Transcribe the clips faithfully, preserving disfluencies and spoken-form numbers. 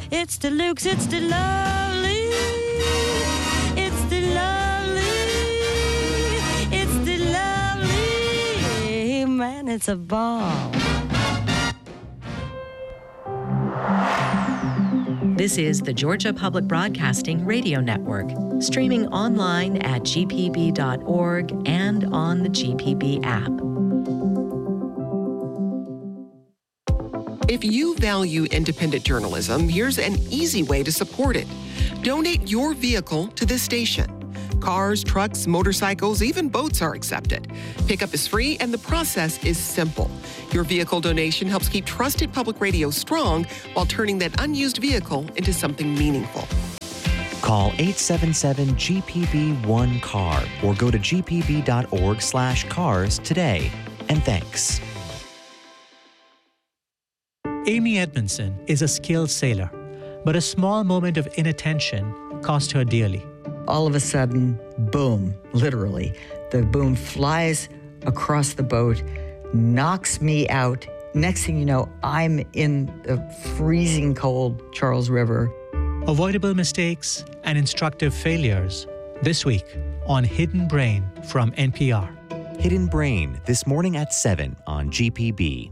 It's the Lukes, it's the lovely. It's the lovely. It's the lovely. Man, it's a ball. This is the Georgia Public Broadcasting Radio Network, streaming online at g p b dot org and on the G P B app. If you value independent journalism, here's an easy way to support it. Donate your vehicle to this station. Cars, trucks, motorcycles, even boats are accepted. Pickup is free and the process is simple. Your vehicle donation helps keep trusted public radio strong while turning that unused vehicle into something meaningful. Call eight seven seven G P B one C A R or go to g p b dot org slash cars today. And thanks. Amy Edmondson is a skilled sailor, but a small moment of inattention cost her dearly. All of a sudden, boom, literally, the boom flies across the boat, knocks me out. Next thing you know, I'm in the freezing cold Charles River. Avoidable mistakes and instructive failures. This week on Hidden Brain from N P R. Hidden Brain, this morning at seven on G P B.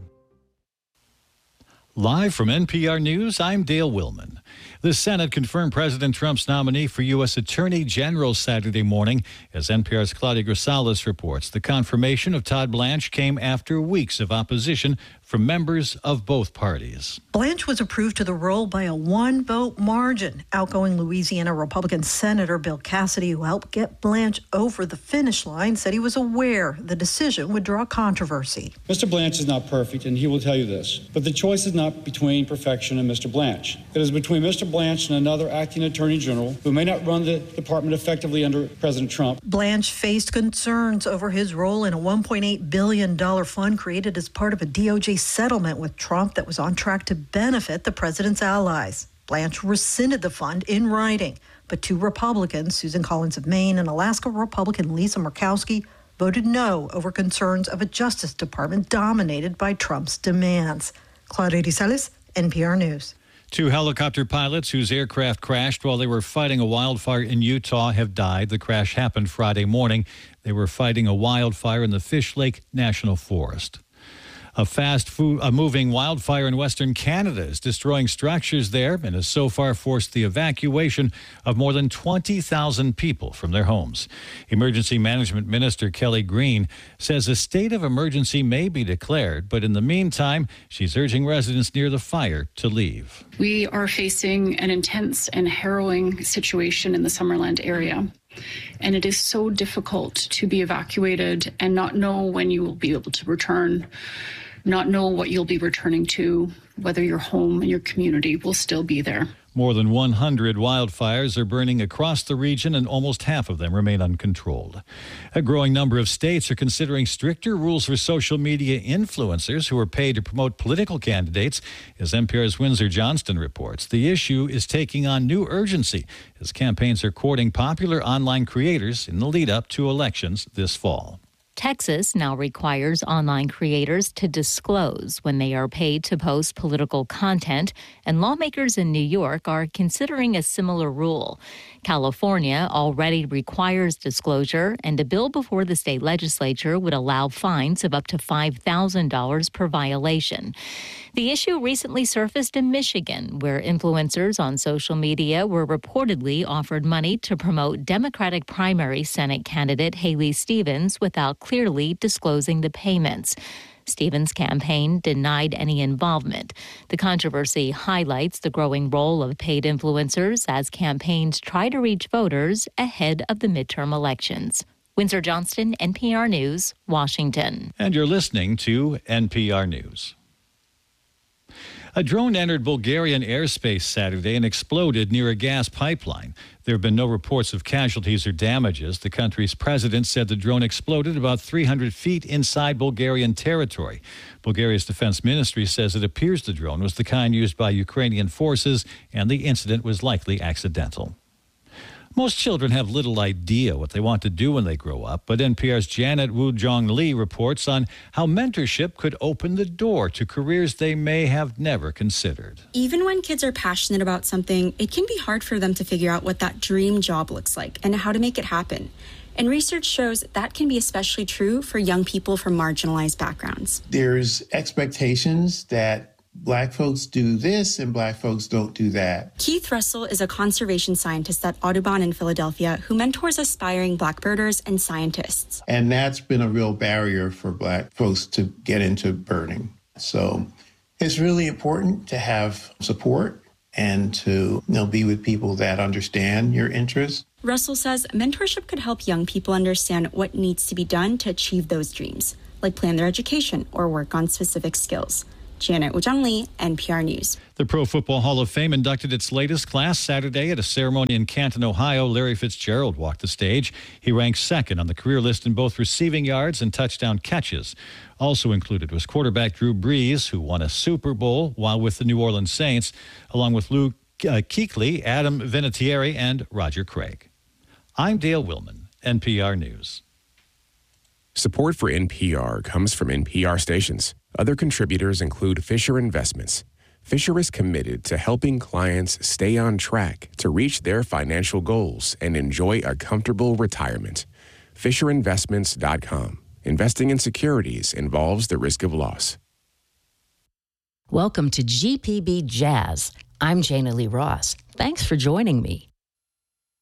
Live from N P R News, I'm Dale Willman. The Senate confirmed President Trump's nominee for U S Attorney General Saturday morning. As N P R's Claudia Grisales reports, the confirmation of Todd Blanche came after weeks of opposition from members of both parties. Blanche was approved to the role by a one-vote margin. Outgoing Louisiana Republican Senator Bill Cassidy, who helped get Blanche over the finish line, said he was aware the decision would draw controversy. Mister Blanche is not perfect, and he will tell you this, but the choice is not between perfection and Mister Blanche. It is between Mister Blanche and another acting attorney general who may not run the department effectively under President Trump. Blanche faced concerns over his role in a one point eight billion dollars fund created as part of a D O J settlement with Trump that was on track to benefit the president's allies. Blanche rescinded the fund in writing, but two Republicans, Susan Collins of Maine and Alaska Republican Lisa Murkowski, voted no over concerns of a Justice Department dominated by Trump's demands. Claudia Grisales, N P R News. Two helicopter pilots whose aircraft crashed while they were fighting a wildfire in Utah have died. The crash happened Friday morning. They were fighting a wildfire in the Fish Lake National Forest. A fast-moving wildfire in western Canada is destroying structures there and has so far forced the evacuation of more than twenty thousand people from their homes. Emergency Management Minister Kelly Green says a state of emergency may be declared, but in the meantime, she's urging residents near the fire to leave. We are facing an intense and harrowing situation in the Summerland area. And it is so difficult to be evacuated and not know when you will be able to return, not know what you'll be returning to, whether your home and your community will still be there. More than one hundred wildfires are burning across the region, and almost half of them remain uncontrolled. A growing number of states are considering stricter rules for social media influencers who are paid to promote political candidates. As N P R's Windsor Johnston reports, the issue is taking on new urgency as campaigns are courting popular online creators in the lead-up to elections this fall. Texas now requires online creators to disclose when they are paid to post political content, and lawmakers in New York are considering a similar rule. California already requires disclosure, and a bill before the state legislature would allow fines of up to five thousand dollars per violation. The issue recently surfaced in Michigan, where influencers on social media were reportedly offered money to promote Democratic primary Senate candidate Haley Stevens without clearly disclosing the payments. Stevens' campaign denied any involvement. The controversy highlights the growing role of paid influencers as campaigns try to reach voters ahead of the midterm elections. Windsor Johnston, N P R News, Washington. And you're listening to N P R News. A drone entered Bulgarian airspace Saturday and exploded near a gas pipeline. There have been no reports of casualties or damages. The country's president said the drone exploded about three hundred feet inside Bulgarian territory. Bulgaria's defense ministry says it appears the drone was the kind used by Ukrainian forces and the incident was likely accidental. Most children have little idea what they want to do when they grow up, but N P R's Janet Woo-Jong Lee reports on how mentorship could open the door to careers they may have never considered. Even when kids are passionate about something, it can be hard for them to figure out what that dream job looks like and how to make it happen. And research shows that can be especially true for young people from marginalized backgrounds. There's expectations that Black folks do this and Black folks don't do that. Keith Russell is a conservation scientist at Audubon in Philadelphia who mentors aspiring Black birders and scientists. And that's been a real barrier for Black folks to get into birding. So it's really important to have support and to you know, be with people that understand your interests. Russell says mentorship could help young people understand what needs to be done to achieve those dreams, like plan their education or work on specific skills. Janet Woo-Jong Lee, N P R News. The Pro Football Hall of Fame inducted its latest class Saturday at a ceremony in Canton, Ohio. Larry Fitzgerald walked the stage. He ranked second on the career list in both receiving yards and touchdown catches. Also included was quarterback Drew Brees, who won a Super Bowl while with the New Orleans Saints, along with Luke uh, Kuechly, Adam Vinatieri, and Roger Craig. I'm Dale Willman, N P R News. Support for N P R comes from N P R stations. Other contributors include Fisher Investments. Fisher is committed to helping clients stay on track to reach their financial goals and enjoy a comfortable retirement. Fisher Investments dot com. Investing in securities involves the risk of loss. Welcome to G P B Jazz. I'm Jana Lee Ross. Thanks for joining me.